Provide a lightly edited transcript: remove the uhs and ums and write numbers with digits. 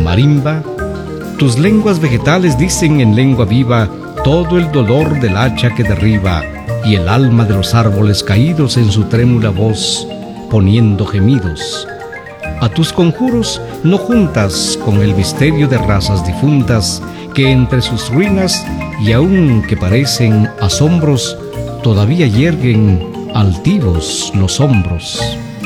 marimba, tus lenguas vegetales dicen en lengua viva todo el dolor del hacha que derriba, y el alma de los árboles caídos en su trémula voz, poniendo gemidos. A tus conjuros no juntas con el misterio de razas difuntas, que entre sus ruinas, y aun que parecen asombros, todavía yerguen altivos los hombros.